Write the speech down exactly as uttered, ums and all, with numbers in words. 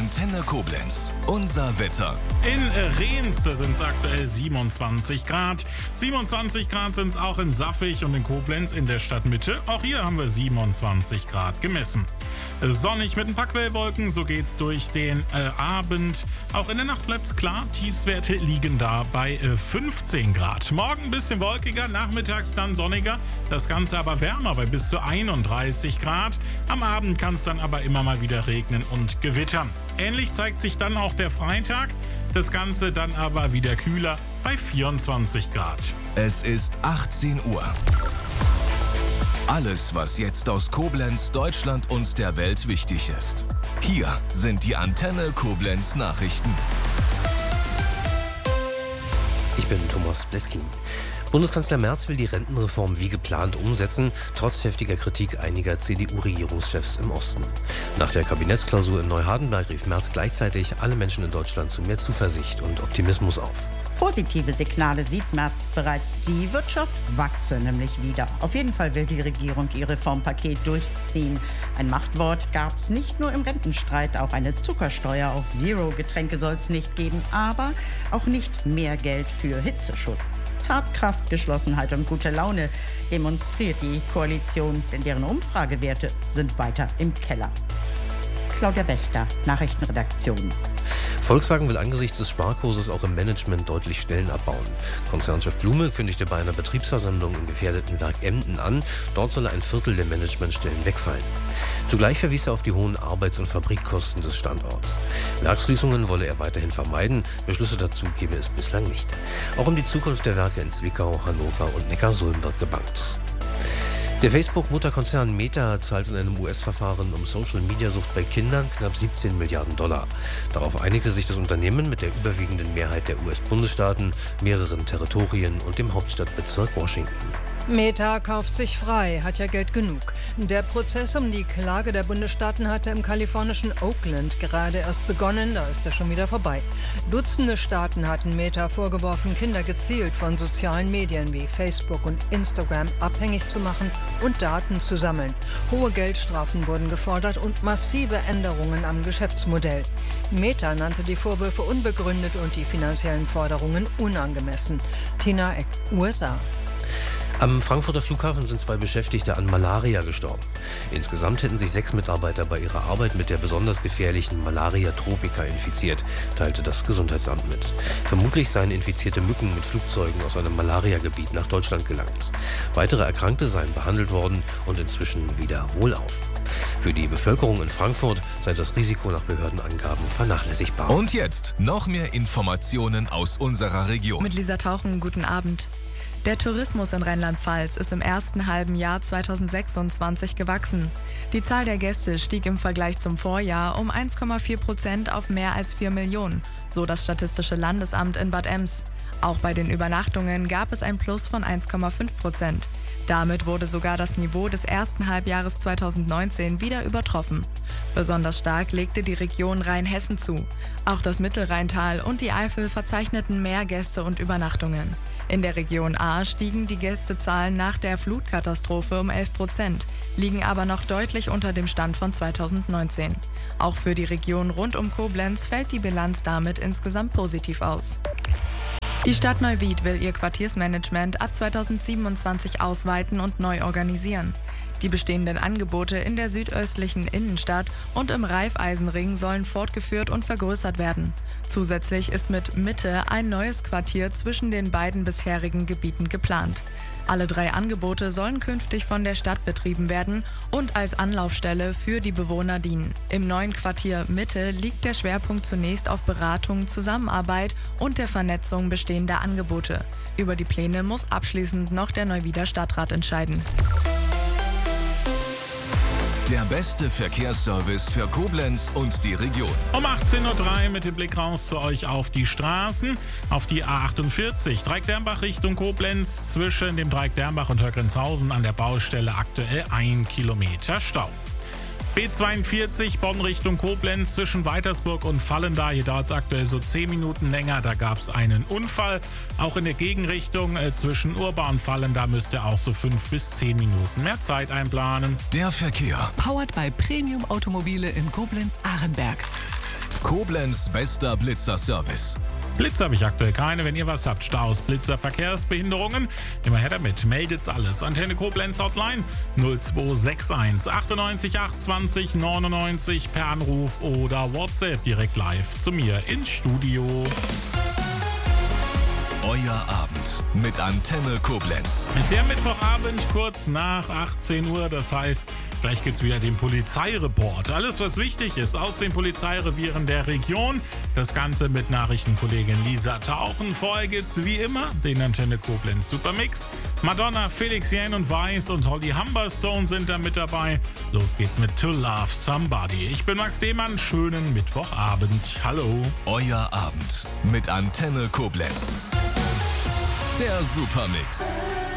Antenne Koblenz. Unser Wetter. In Rehns sind es aktuell siebenundzwanzig Grad. siebenundzwanzig Grad sind es auch in Saffig und in Koblenz in der Stadtmitte. Auch hier haben wir siebenundzwanzig Grad gemessen. Sonnig mit ein paar Quellwolken, so geht's durch den äh, Abend. Auch in der Nacht bleibt's klar. Tiefstwerte liegen da bei äh, fünfzehn Grad. Morgen ein bisschen wolkiger, nachmittags dann sonniger. Das Ganze aber wärmer bei bis zu einunddreißig Grad. Am Abend kann es dann aber immer mal wieder regnen und gewittern. Ähnlich zeigt sich dann auch der Freitag. Das Ganze dann aber wieder kühler bei vierundzwanzig Grad. Es ist achtzehn Uhr. Alles, was jetzt aus Koblenz, Deutschland und der Welt wichtig ist. Hier sind die Antenne Koblenz Nachrichten. Ich bin Thomas Bleskin. Bundeskanzler Merz will die Rentenreform wie geplant umsetzen, trotz heftiger Kritik einiger C D U-Regierungschefs im Osten. Nach der Kabinettsklausur in Neuhardenberg rief Merz gleichzeitig alle Menschen in Deutschland zu mehr Zuversicht und Optimismus auf. Positive Signale sieht Merz bereits. Die Wirtschaft wachse nämlich wieder. Auf jeden Fall will die Regierung ihr Reformpaket durchziehen. Ein Machtwort gab es nicht nur im Rentenstreit, auch eine Zuckersteuer auf Zero-Getränke soll es nicht geben, aber auch nicht mehr Geld für Hitzeschutz. Tatkraft, Geschlossenheit und gute Laune demonstriert die Koalition, denn deren Umfragewerte sind weiter im Keller. Claudia Wächter, Nachrichtenredaktion. Volkswagen will angesichts des Sparkurses auch im Management deutlich Stellen abbauen. Konzernchef Blume kündigte bei einer Betriebsversammlung im gefährdeten Werk Emden an, dort solle ein Viertel der Managementstellen wegfallen. Zugleich verwies er auf die hohen Arbeits- und Fabrikkosten des Standorts. Werksschließungen wolle er weiterhin vermeiden, Beschlüsse dazu gebe es bislang nicht. Auch um die Zukunft der Werke in Zwickau, Hannover und Neckarsulm wird gebangt. Der Facebook-Mutterkonzern Meta zahlt in einem U S-Verfahren um Social-Media-Sucht bei Kindern knapp siebzehn Milliarden Dollar. Darauf einigte sich das Unternehmen mit der überwiegenden Mehrheit der U S-Bundesstaaten, mehreren Territorien und dem Hauptstadtbezirk Washington. Meta kauft sich frei, hat ja Geld genug. Der Prozess um die Klage der Bundesstaaten hatte im kalifornischen Oakland gerade erst begonnen, da ist er schon wieder vorbei. Dutzende Staaten hatten Meta vorgeworfen, Kinder gezielt von sozialen Medien wie Facebook und Instagram abhängig zu machen und Daten zu sammeln. Hohe Geldstrafen wurden gefordert und massive Änderungen am Geschäftsmodell. Meta nannte die Vorwürfe unbegründet und die finanziellen Forderungen unangemessen. Tina Eck, U S A. Am Frankfurter Flughafen sind zwei Beschäftigte an Malaria gestorben. Insgesamt hätten sich sechs Mitarbeiter bei ihrer Arbeit mit der besonders gefährlichen Malaria tropica infiziert, teilte das Gesundheitsamt mit. Vermutlich seien infizierte Mücken mit Flugzeugen aus einem Malariagebiet nach Deutschland gelangt. Weitere Erkrankte seien behandelt worden und inzwischen wieder wohlauf. Für die Bevölkerung in Frankfurt sei das Risiko nach Behördenangaben vernachlässigbar. Und jetzt noch mehr Informationen aus unserer Region. Mit Lisa Tauchen, guten Abend. Der Tourismus in Rheinland-Pfalz ist im ersten halben Jahr zweitausendsechsundzwanzig gewachsen. Die Zahl der Gäste stieg im Vergleich zum Vorjahr um eins Komma vier Prozent auf mehr als vier Millionen, so das Statistische Landesamt in Bad Ems. Auch bei den Übernachtungen gab es ein Plus von eins Komma fünf Prozent. Damit wurde sogar das Niveau des ersten Halbjahres zweitausendneunzehn wieder übertroffen. Besonders stark legte die Region Rheinhessen zu. Auch das Mittelrheintal und die Eifel verzeichneten mehr Gäste und Übernachtungen. In der Region A stiegen die Gästezahlen nach der Flutkatastrophe um elf Prozent, liegen aber noch deutlich unter dem Stand von zweitausendneunzehn. Auch für die Region rund um Koblenz fällt die Bilanz damit insgesamt positiv aus. Die Stadt Neuwied will ihr Quartiersmanagement ab zweitausendsiebenundzwanzig ausweiten und neu organisieren. Die bestehenden Angebote in der südöstlichen Innenstadt und im Raiffeisenring sollen fortgeführt und vergrößert werden. Zusätzlich ist mit Mitte ein neues Quartier zwischen den beiden bisherigen Gebieten geplant. Alle drei Angebote sollen künftig von der Stadt betrieben werden und als Anlaufstelle für die Bewohner dienen. Im neuen Quartier Mitte liegt der Schwerpunkt zunächst auf Beratung, Zusammenarbeit und der Vernetzung bestehender Angebote. Über die Pläne muss abschließend noch der Neuwieder Stadtrat entscheiden. Der beste Verkehrsservice für Koblenz und die Region. Um achtzehn Uhr drei mit dem Blick raus zu euch auf die Straßen. Auf die A achtundvierzig, Dreieck-Dernbach Richtung Koblenz. Zwischen dem Dreieck-Dernbach und Höckrenzhausen an der Baustelle aktuell ein Kilometer Stau. B zweiundvierzig Bonn Richtung Koblenz zwischen Weitersburg und Vallendar. Hier dauert es aktuell so zehn Minuten länger. Da gab es einen Unfall. Auch in der Gegenrichtung äh, zwischen Urba und Vallendar müsst ihr auch so fünf bis zehn Minuten mehr Zeit einplanen. Der Verkehr. Powered by Premium Automobile in Koblenz-Arenberg. Koblenz bester Blitzer-Service. Blitzer habe ich aktuell keine. Wenn ihr was habt, Staus, Blitzer, Verkehrsbehinderungen, immer her damit. Meldet's alles. Antenne Koblenz Hotline null zwei sechs eins achtundneunzig achtundzwanzig neunundneunzig per Anruf oder WhatsApp direkt live zu mir ins Studio. Euer Abend mit Antenne Koblenz. Der Mittwochabend kurz nach achtzehn Uhr, das heißt, gleich gibt's wieder den Polizeireport. Alles, was wichtig ist aus den Polizeirevieren der Region. Das Ganze mit Nachrichtenkollegin Lisa Tauchen. Vorher gibt's wie immer den Antenne Koblenz Supermix. Madonna, Felix Jähn und Weiß und Holly Humberstone sind da mit dabei. Los geht's mit To Love Somebody. Ich bin Max Demann. Schönen Mittwochabend. Hallo. Euer Abend mit Antenne Koblenz. Der Supermix.